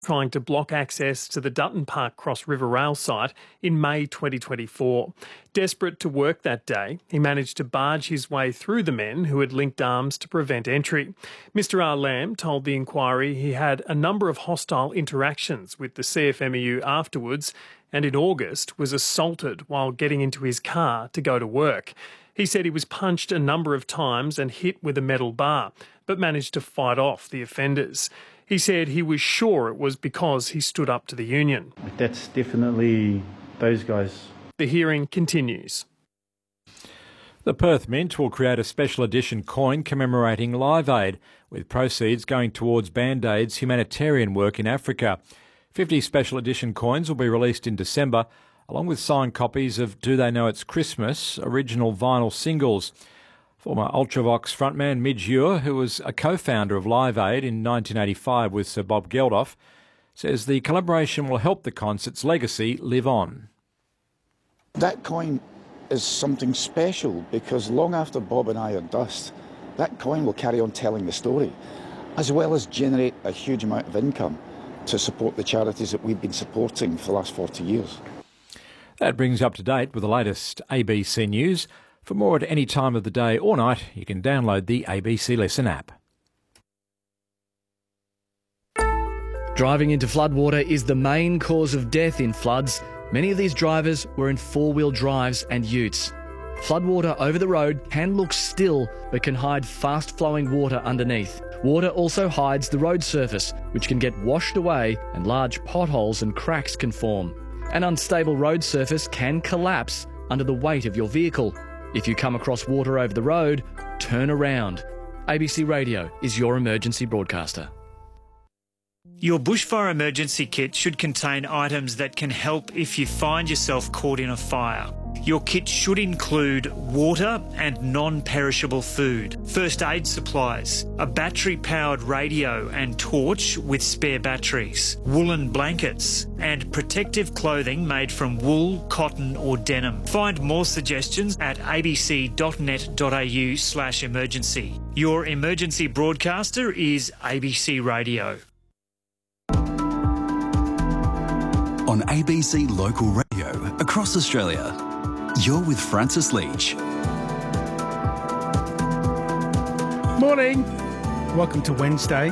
trying to block access to the Dutton Park Cross River Rail site in May 2024. Desperate to work that day, he managed to barge his way through the men who had linked arms to prevent entry. Mr R. Lamb told the inquiry he had a number of hostile interactions with the CFMEU afterwards and in August was assaulted while getting into his car to go to work. He said he was punched a number of times and hit with a metal bar, but managed to fight off the offenders. He said he was sure it was because he stood up to the union. That's definitely those guys. The hearing continues. The Perth Mint will create a special edition coin commemorating Live Aid, with proceeds going towards Band-Aid's humanitarian work in Africa. 50 special edition coins will be released in December, along with signed copies of Do They Know It's Christmas original vinyl singles. Former Ultravox frontman Midge Ure, who was a co-founder of Live Aid in 1985 with Sir Bob Geldof, says the collaboration will help the concert's legacy live on. That coin is something special because long after Bob and I are dust, that coin will carry on telling the story, as well as generate a huge amount of income to support the charities that we've been supporting for the last 40 years. That brings you up to date with the latest ABC News. For more at any time of the day or night, you can download the ABC Listen app. Driving into floodwater is the main cause of death in floods. Many of these drivers were in four-wheel drives and utes. Floodwater over the road can look still, but can hide fast-flowing water underneath. Water also hides the road surface, which can get washed away and large potholes and cracks can form. An unstable road surface can collapse under the weight of your vehicle. If you come across water over the road, turn around. ABC Radio is your emergency broadcaster. Your bushfire emergency kit should contain items that can help if you find yourself caught in a fire. Your kit should include water and non-perishable food, first aid supplies, a battery-powered radio and torch with spare batteries, woolen blankets, and protective clothing made from wool, cotton or denim. Find more suggestions at abc.net.au/emergency. Your emergency broadcaster is ABC Radio. On ABC Local Radio across Australia, you're with Francis Leach. Morning. Welcome to Wednesday.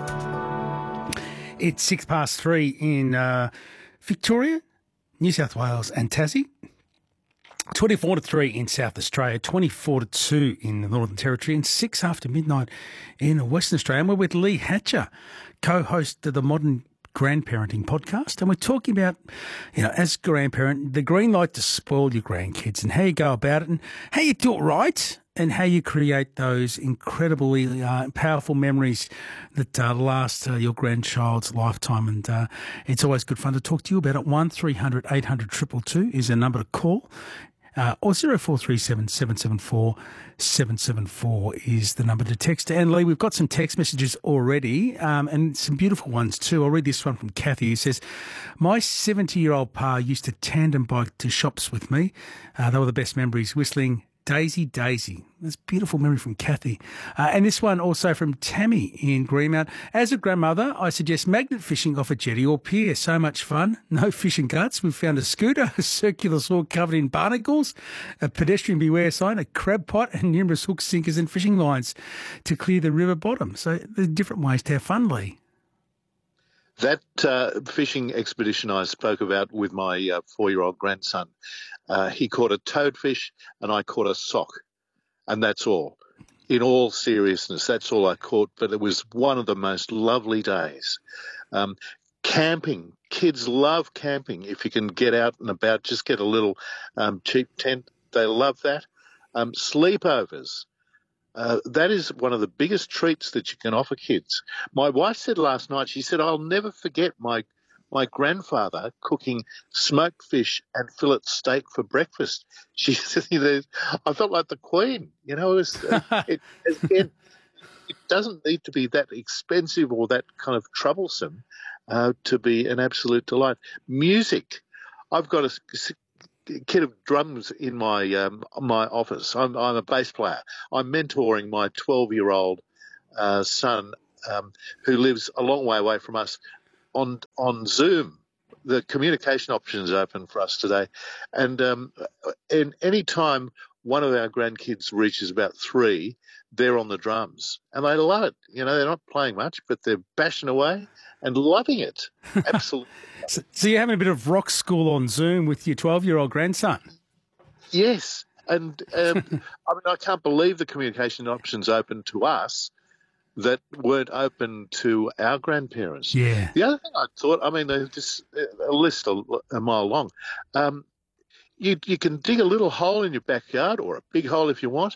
It's 3:06 in Victoria, New South Wales and Tassie. 24-3 in South Australia, 24-2 in the Northern Territory, and 6 after midnight in Western Australia. And we're with Lee Hatcher, co-host of the Modern Grandparenting podcast, and we're talking about, as a grandparent, the green light to spoil your grandkids and how you go about it and how you do it right and how you create those incredibly powerful memories that last your grandchild's lifetime. And it's always good fun to talk to you about it. 1300 800 222 is a number to call. Or 0437 774 774 is the number to text. And Lee, we've got some text messages already, and some beautiful ones too. I'll read this one from Kathy, who says, "My 70-year-old pa used to tandem bike to shops with me. They were the best memories, whistling Daisy, Daisy." That's a beautiful memory from Kathy. And this one also from Tammy in Greenmount. "As a grandmother, I suggest magnet fishing off a jetty or pier. So much fun. No fishing guts. We've found a scooter, a circular saw covered in barnacles, a pedestrian beware sign, a crab pot, and numerous hook sinkers and fishing lines to clear the river bottom." So there's different ways to have fun, Lee. That fishing expedition I spoke about with my 4-year-old grandson, he caught a toadfish and I caught a sock, and that's all. In all seriousness, that's all I caught, but it was one of the most lovely days. Camping, kids love camping. If you can get out and about, just get a little cheap tent. They love that. Sleepovers. That is one of the biggest treats that you can offer kids. My wife said last night, she said, "I'll never forget my grandfather cooking smoked fish and fillet steak for breakfast." She said, "I felt like the Queen." It doesn't need to be that expensive or that kind of troublesome to be an absolute delight. Music. I've got a kit of drums in my my office. I'm a bass player. I'm mentoring my 12-year-old son who lives a long way away from us. on Zoom. The communication option is open for us today, and in any time one of our grandkids reaches about 3, they're on the drums, and they love it. You know, they're not playing much, but they're bashing away and loving it. Absolutely. So you're having a bit of rock school on Zoom with your 12-year-old grandson? Yes, and I mean, I can't believe the communication options open to us that weren't open to our grandparents. Yeah. The other thing I thought, I mean, there's just a list a mile long. You can dig a little hole in your backyard, or a big hole if you want,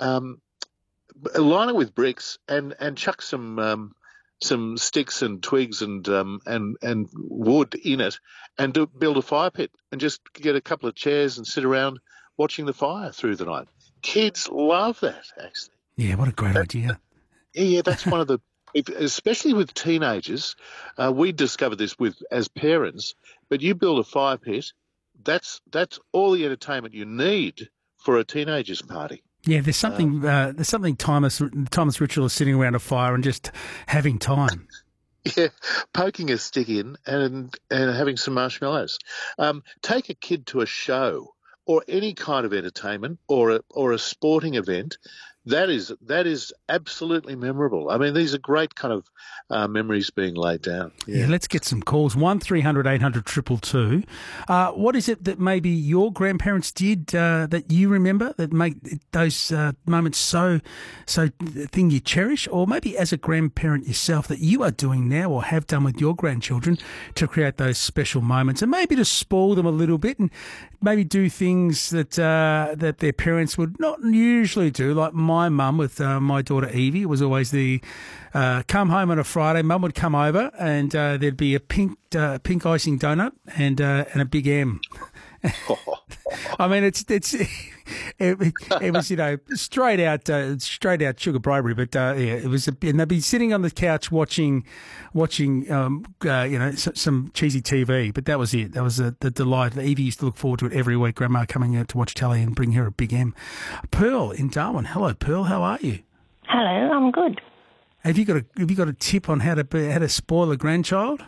line it with bricks and chuck some sticks and twigs and wood in it, and build a fire pit, and just get a couple of chairs and sit around watching the fire through the night. Kids love that, actually. Yeah, what a great idea. Yeah, that's one of the, especially with teenagers. We discovered this as parents. But you build a fire pit, that's all the entertainment you need for a teenager's party. Yeah, there's something timeless ritual of sitting around a fire and just having time. Yeah, poking a stick in and having some marshmallows. Take a kid to a show or any kind of entertainment or a sporting event. That is absolutely memorable. I mean, these are great kind of memories being laid down. Yeah, let's get some calls. 1300 800 222. What is it that maybe your grandparents did that you remember that make those moments so thing you cherish? Or maybe as a grandparent yourself that you are doing now or have done with your grandchildren to create those special moments and maybe to spoil them a little bit and maybe do things that their parents would not usually do, like my mum with my daughter Evie. It was always the come home on a Friday. Mum would come over and there'd be a pink icing donut and a Big M. I mean, it was, you know, straight out sugar bribery. But it was, and they'd be sitting on the couch watching, you know, some cheesy TV. But that was it. That was the delight. Evie used to look forward to it every week. Grandma coming out to watch telly and bring her a Big M. Pearl in Darwin. Hello, Pearl. How are you? Hello, I'm good. Have you got a tip on how to spoil a grandchild?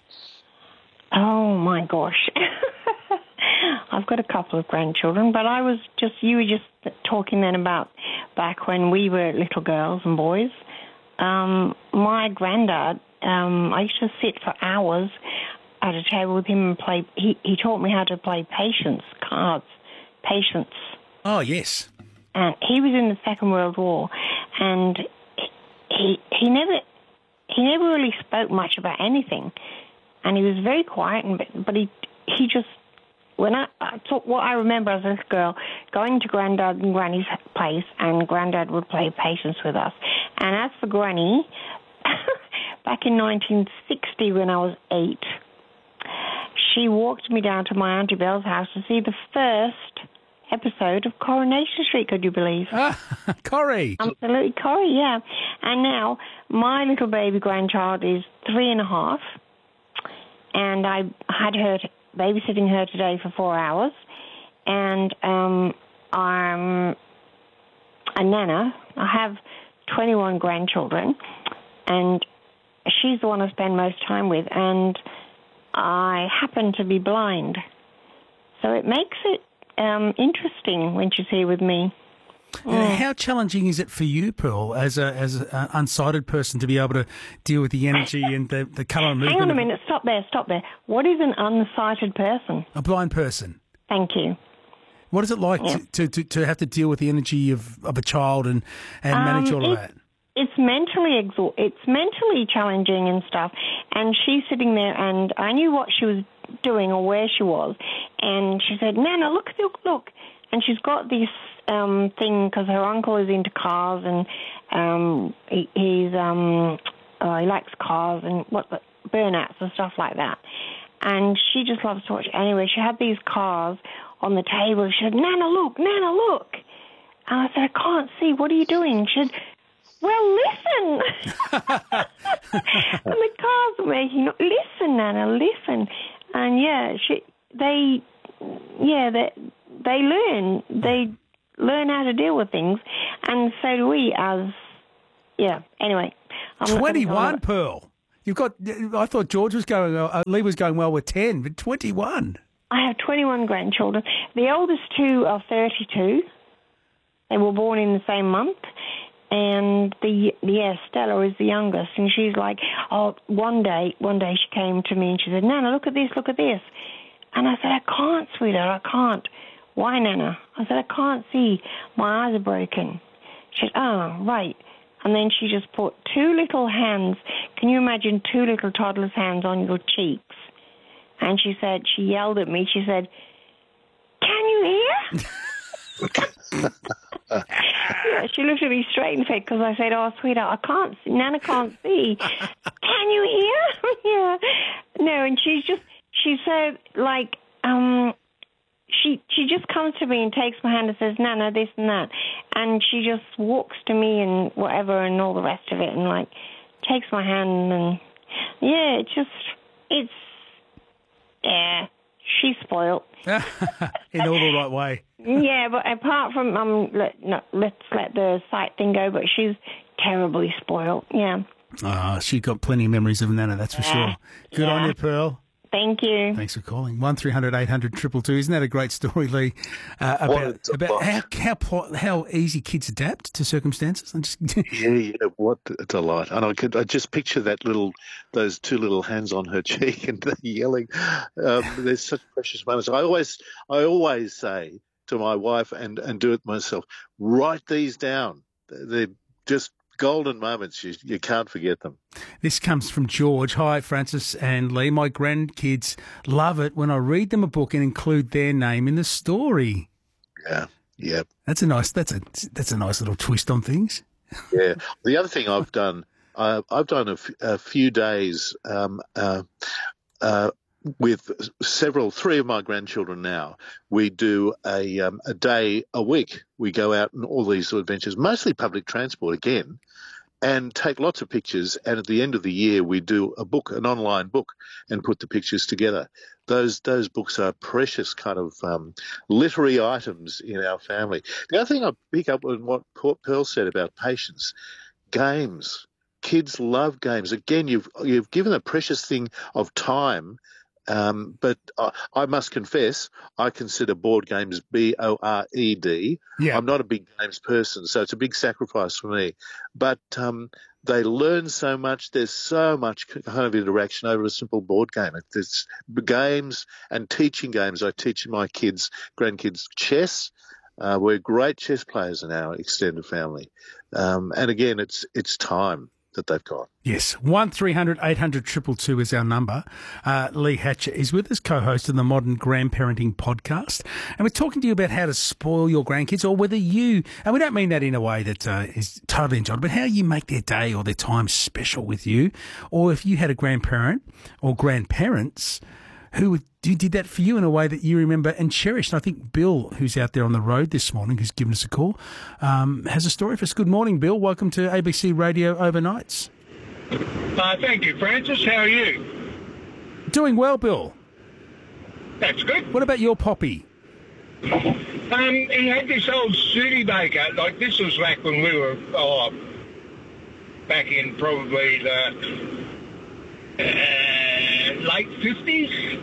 Oh my gosh. I've got a couple of grandchildren, but you were just talking then about back when we were little girls and boys. My granddad, I used to sit for hours at a table with him and play. He taught me how to play Patience cards. Patience. Oh, yes. And he was in the Second World War, and he never really spoke much about anything, and he was very quiet. But he just, when I thought, what I remember as a little girl, going to Grandad and Granny's place, and Grandad would play Patience with us. And as for Granny, back in 1960 when I was 8, she walked me down to my Auntie Belle's house to see the first episode of Coronation Street, could you believe? Corrie. Absolutely, Corrie, yeah. And now my little baby grandchild is 3.5, and I had her babysitting her today for 4 hours, and I'm a nana. I have 21 grandchildren, and she's the one I spend most time with, and I happen to be blind. So it makes it interesting when she's here with me. And how challenging is it for you, Pearl, as an unsighted person, to be able to deal with the energy and the colour and movement? Hang on a minute, stop there. What is an unsighted person? A blind person. Thank you. What is it like to have to deal with the energy of a child and manage all of that? It's mentally challenging and stuff. And she's sitting there, and I knew what she was doing or where she was, and she said, "Nana, look!" And she's got this thing because her uncle is into cars, and he likes cars and burnouts and stuff like that. And she just loves to watch. Anyway, she had these cars on the table. She said, "Nana, look! Nana, look!" And I said, "I can't see. What are you doing?" She said, "Well, listen." And the cars are making, "Listen, Nana, listen." And they learn how to deal with things, and so do we. Anyway. 21, Pearl. You've got. I thought George was going. Lee was going well with 10, but 21. I have 21 grandchildren. The oldest two are 32. They were born in the same month. And Stella is the youngest, and she's like, oh, one day she came to me and she said, Nana, look at this. And I said, I can't, sweetheart, I can't. Why, Nana? I said, I can't see. My eyes are broken. She said, oh, right. And then she just put two little hands. Can you imagine two little toddler's hands on your cheeks? And she said, she yelled at me. She said, can you hear? Yeah, she looked at me straight in the face because I said, oh, sweetheart, I can't see. Nana can't see. Can you hear? Yeah. No, and she's so, like, she just comes to me and takes my hand and says, Nana, this and that. And she just walks to me and whatever and all the rest of it and, like, takes my hand and, yeah, she's spoiled. In all the right way. Yeah, but apart from, let's let the sight thing go, but she's terribly spoiled, yeah. She got plenty of memories of Nana, that's for sure. Good on you, Pearl. Thank you. Thanks for calling. 1300 800 222. Isn't that a great story, Lee? About how easy kids adapt to circumstances. Yeah, what a delight! And I just picture those two little hands on her cheek and the yelling. There's such precious moments. I always say to my wife and do it myself, write these down. They're just golden moments. You can't forget them. This comes from George. Hi, Francis and Lee. My grandkids love it when I read them a book and include their name in the story. Yeah. That's a nice little twist on things. Yeah. The other thing I've done a few days with three of my grandchildren now. We do a day a week. We go out on all these adventures, mostly public transport again, and take lots of pictures. And at the end of the year, we do an online book, and put the pictures together. Those books are precious kind of literary items in our family. The other thing I pick up on what Pearl said about patience, games. Kids love games. Again, you've given a precious thing of time. But I must confess, I consider board games BORED. Yeah. I'm not a big games person, so it's a big sacrifice for me. But they learn so much. There's so much kind of interaction over a simple board game. It's games and teaching games. I teach my grandkids chess. We're great chess players in our extended family. And again, it's time that they've got. Yes, 1300 800 222 is our number. Lee Hatcher is with us, co-host of the Modern Grandparenting Podcast, and we're talking to you about how to spoil your grandkids, or whether you, and we don't mean that in a way that is totally enjoyable, but how you make their day or their time special with you, or if you had a grandparent or grandparents who did that for you in a way that you remember and cherish. And I think Bill, who's out there on the road this morning, who's given us a call, has a story for us. Good morning, Bill. Welcome to ABC Radio Overnights. Thank you, Francis. How are you? Doing well, Bill. That's good. What about your poppy? He had this old Studebaker. Like, this was back when we were back in probably the late 50s.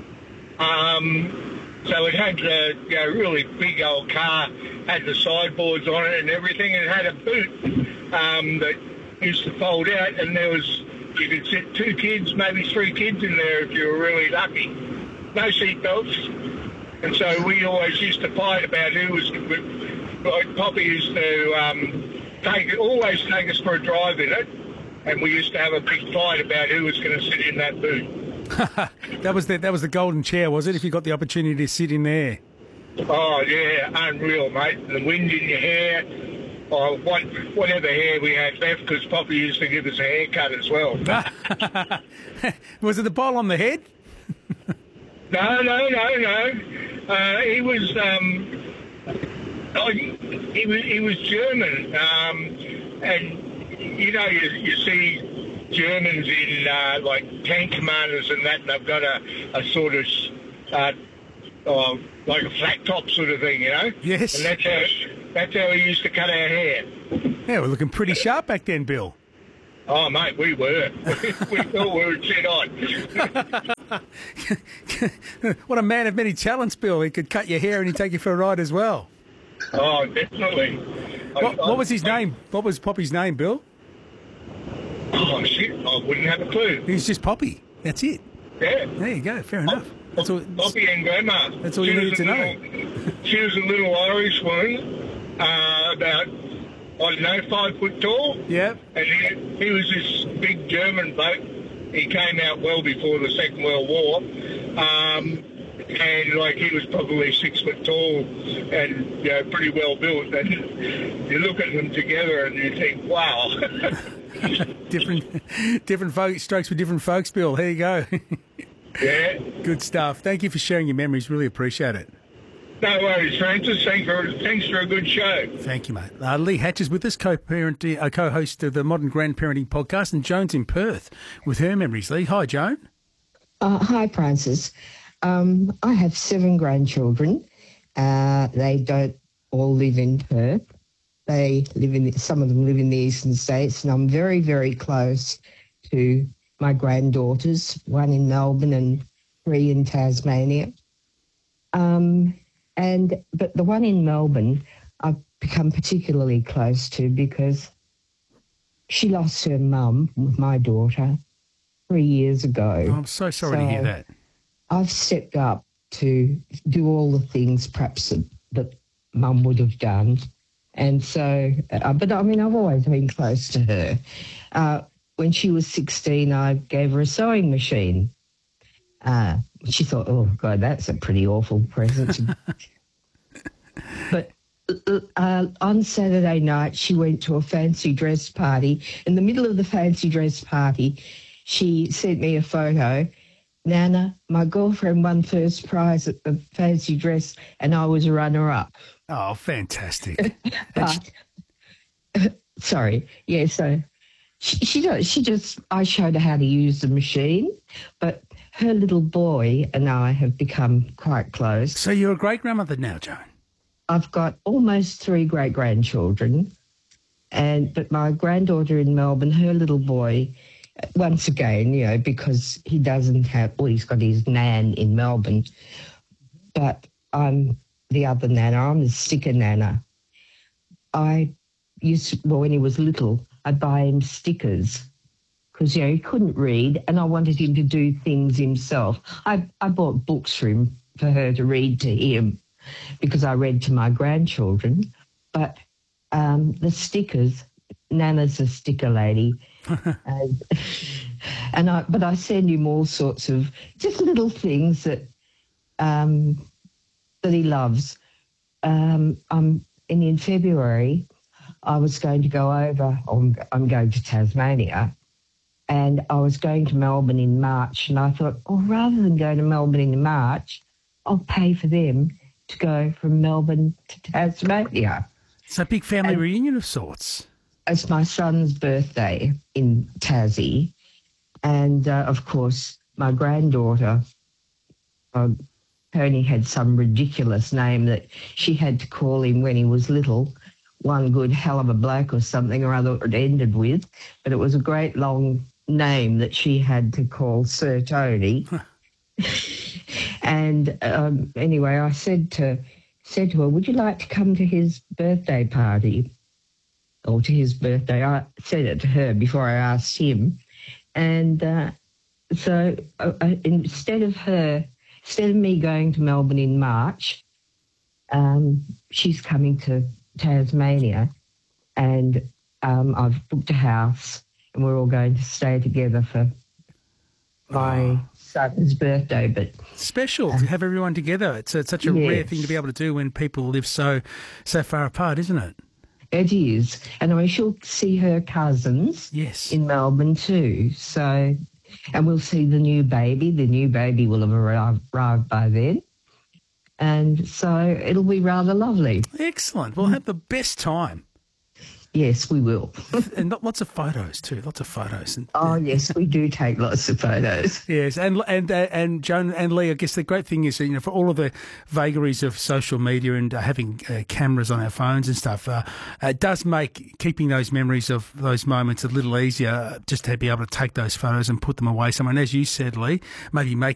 So it had a really big old car, had the sideboards on it and everything, and it had a boot that used to fold out, and you could sit 2 kids, maybe 3 kids in there if you were really lucky. No seat belts. And so we always used to fight about who was, like Poppy used to always take us for a drive in it, and we used to have a big fight about who was going to sit in that boot. That was the golden chair, was it, if you got the opportunity to sit in there? Oh, yeah, unreal, mate. The wind in your hair, or whatever hair we had left, because Poppy used to give us a haircut as well. Was it the bowl on the head? No. He was he was German, and you see Germans in like tank commanders and that, and they've got a sort of like a flat top sort of thing, Yes. And that's how he used to cut our hair. Yeah, we're looking pretty sharp back then, Bill. Oh, mate, we were. We thought we were set on. What a man of many talents, Bill. He could cut your hair and he'd take you for a ride as well. Oh, definitely. What was his name? What was Poppy's name, Bill? Oh, shit, I wouldn't have a clue. He was just Poppy. That's it. Yeah. There you go. Fair enough. That's all, Poppy and Grandma. That's all you needed to know. She was a little Irish woman, about, I don't know, 5 foot tall. Yeah. And he was this big German bloke. He came out well before the Second World War. And, like, he was probably 6 foot tall and, you know, pretty well built. And you look at them together and you think, wow. different folks, strokes for different folks, Bill. There you go. Yeah. Good stuff. Thank you for sharing your memories. Really appreciate it. No worries, Francis. Thanks for a good show. Thank you, mate. Lee Hatch is with us, co-host of the Modern Grandparenting Podcast, and Joan's in Perth with her memories. Lee, hi, Joan. Hi, Francis. I have 7 grandchildren. They don't all live in Perth. They live some of them live in the eastern states, and I'm very, very close to my granddaughters, 1 in Melbourne and 3 in Tasmania. But the one in Melbourne, I've become particularly close to because she lost her mum with my daughter 3 years ago. Oh, I'm so sorry to hear that. I've stepped up to do all the things perhaps that mum would have done. And so, but I mean, I've always been close to her. When she was 16, I gave her a sewing machine. She thought, oh, God, that's a pretty awful present. But on Saturday night, she went to a fancy dress party. In the middle of the fancy dress party, she sent me a photo. Nana, my girlfriend won first prize at the fancy dress and I was a runner-up. Oh, fantastic. Sorry. Yeah, so I showed her how to use the machine, but her little boy and I have become quite close. So you're a great-grandmother now, Joan? I've got almost 3 great-grandchildren, but my granddaughter in Melbourne, her little boy, once again, you know, because he doesn't have, well, he's got his nan in Melbourne, but I'm the other nana. I'm the sticker nana. I used to, well, when he was little, I'd buy him stickers because, you know, he couldn't read and I wanted him to do things himself. I bought books for her to read to him because I read to my grandchildren. But the stickers, Nana's a sticker lady. But I send him all sorts of just little things that he loves. In February, I was going to go over. I'm going to Tasmania, and I was going to Melbourne in March. And I thought, oh, rather than go to Melbourne in March, I'll pay for them to go from Melbourne to Tasmania. So big family reunion of sorts. It's my son's birthday in Tassie, and of course my granddaughter, Tony, had some ridiculous name that she had to call him when he was little, one good hell of a bloke or something or other it ended with, but it was a great long name that she had to call Sir Tony. And anyway, I said to her, would you like to come to his birthday party? Or to his birthday. I said it to her before I asked him. And so instead of me going to Melbourne in March, she's coming to Tasmania, and I've booked a house and we're all going to stay together for my son's birthday. But special to have everyone together. It's such a rare thing to be able to do when people live so far apart, isn't it? It is. And I shall see her cousins in Melbourne too. So, and we'll see the new baby. The new baby will have arrived by then. And so it'll be rather lovely. Excellent. We'll have the best time. Yes, we will. And lots of photos too. Lots of photos. And, oh yes, we do take lots of photos. Yes, and Joan and Lee, I guess the great thing is, for all of the vagaries of social media and having cameras on our phones and stuff, it does make keeping those memories of those moments a little easier. Just to be able to take those photos and put them away somewhere. And as you said, Lee, maybe make